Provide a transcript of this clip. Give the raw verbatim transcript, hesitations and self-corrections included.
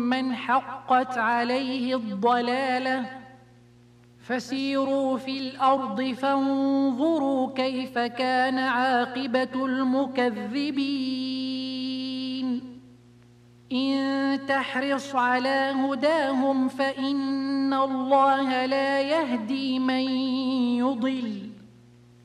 من حقت عليه الضلالة فسيروا في الأرض فانظروا كيف كان عاقبة المكذبين إن تحرص على هداهم فإن الله لا يهدي من يضل